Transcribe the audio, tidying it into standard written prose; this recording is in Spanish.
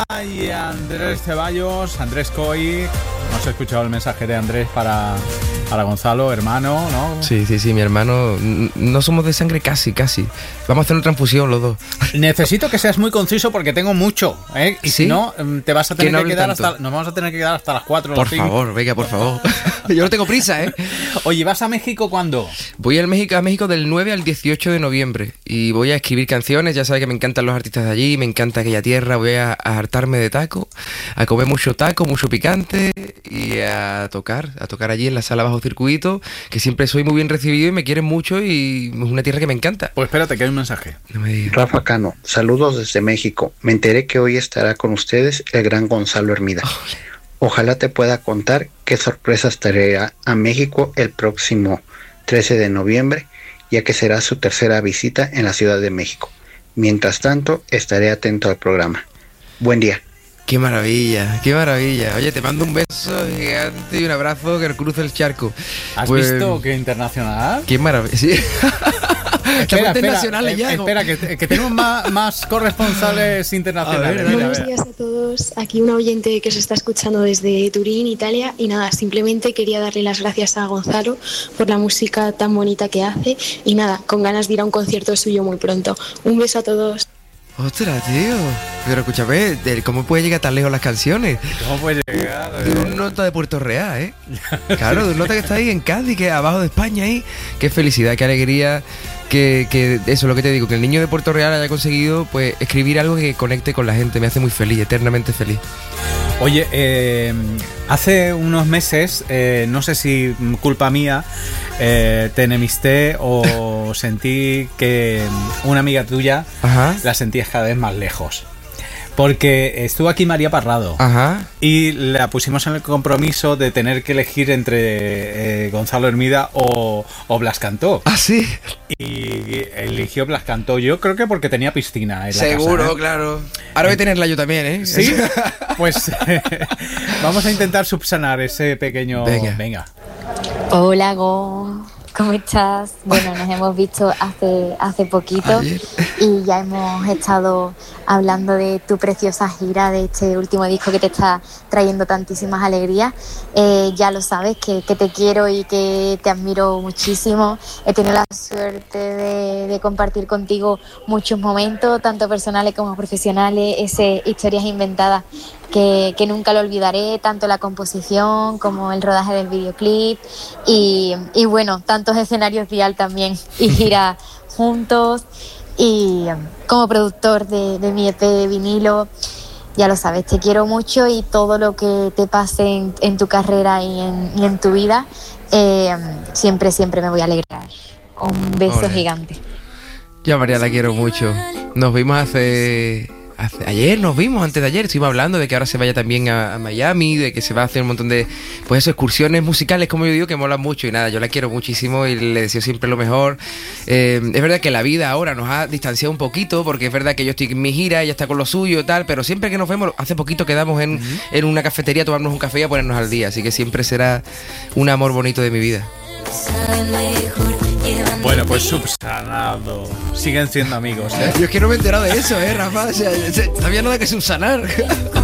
y Andrés Ceballos, Andrés Coy. Hemos escuchado el mensaje de Andrés para Gonzalo, hermano, ¿no? Sí, mi hermano. No somos de sangre casi. Vamos a hacer una transfusión los dos. Necesito que seas muy conciso porque tengo mucho, ¿eh? Y ¿Sí? si no, te vas a tener no que quedar tanto? nos vamos a tener que quedar hasta las 4. Por favor, venga, por favor. Yo no tengo prisa, ¿eh? Oye, ¿vas a México cuándo? Voy a México del 9 al 18 de noviembre y voy a escribir canciones. Ya sabes que me encantan los artistas de allí, me encanta aquella tierra. Voy a hartarme de taco, a comer mucho taco, mucho picante y a tocar allí en la sala bajo circuito, que siempre soy muy bien recibido y me quieren mucho y es una tierra que me encanta. Pues espérate, que hay un mensaje. No me digas. Rafa Cano, saludos desde México. Me enteré que hoy estará con ustedes el gran Gonzalo Hermida. Ojalá te pueda contar qué sorpresas traerá a México el próximo 13 de noviembre, ya que será su tercera visita en la Ciudad de México. Mientras tanto, estaré atento al programa. Buen día. Qué maravilla. Oye, te mando un beso gigante y un abrazo que cruce el charco. ¿Has visto que internacional? Qué maravilla, sí. Espera, internacionales ya. Espera, que tenemos más corresponsales internacionales. A ver. Buenos días a todos. Aquí una oyente que se está escuchando desde Turín, Italia. Y nada, simplemente quería darle las gracias a Gonzalo por la música tan bonita que hace. Y nada, con ganas de ir a un concierto suyo muy pronto. Un beso a todos. Ostras, tío. Pero escúchame, ¿cómo puede llegar tan lejos las canciones? ¿Cómo puede llegar? De un nota de Puerto Real, ¿eh? Claro, de un nota que está ahí en Cádiz, que abajo de España ahí. Qué felicidad, qué alegría. Que eso es lo que te digo, que el niño de Puerto Real haya conseguido pues escribir algo que conecte con la gente. Me hace muy feliz, eternamente feliz. Oye, hace unos meses, no sé si culpa mía, te enemisté o sentí que una amiga tuya la sentías cada vez más lejos. Porque estuvo aquí María Parrado. Ajá. Y la pusimos en el compromiso de tener que elegir entre Gonzalo Hermida o Blas Cantó. ¿Ah, sí? Y eligió Blas Cantó. Yo creo que porque tenía piscina en la Seguro, casa, ¿eh? Claro. Ahora voy a tenerla yo también, ¿eh? Sí. Pues vamos a intentar subsanar ese pequeño... Venga. Hola, Gon. ¿Cómo estás? Bueno, nos hemos visto hace poquito. Ayer. Y ya hemos estado hablando de tu preciosa gira, de este último disco que te está trayendo tantísimas alegrías. Ya lo sabes, que te quiero y que te admiro muchísimo. He tenido la suerte de compartir contigo muchos momentos, tanto personales como profesionales, historias inventadas que nunca lo olvidaré, tanto la composición como el rodaje del videoclip y bueno, tantos escenarios vial también y gira juntos y como productor de mi EP de vinilo, ya lo sabes, te quiero mucho y todo lo que te pase en tu carrera y en tu vida, siempre me voy a alegrar. Un beso gigante. Yo a María la quiero mucho. Nos vimos ayer nos vimos, antes de ayer, estuvimos hablando de que ahora se vaya también a Miami, de que se va a hacer un montón de, pues eso, excursiones musicales, como yo digo, que molan mucho y nada, yo la quiero muchísimo y le deseo siempre lo mejor. Es verdad que la vida ahora nos ha distanciado un poquito, porque es verdad que yo estoy en mi gira, ella está con lo suyo y tal, pero siempre que nos vemos, hace poquito quedamos en una cafetería a tomarnos un café y a ponernos al día, así que siempre será un amor bonito de mi vida. Bueno, pues subsanado. Siguen siendo amigos, ¿eh? Yo es que no me he enterado de eso, Rafa. O sea, todavía no hay que subsanar.